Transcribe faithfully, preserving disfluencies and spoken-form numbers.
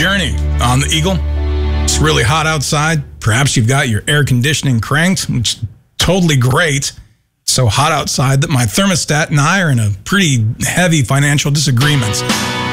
journey on the Eagle. It's really hot outside. Perhaps you've got your air conditioning cranked, which is totally great. It's so hot outside that my thermostat and I are in a pretty heavy financial disagreement.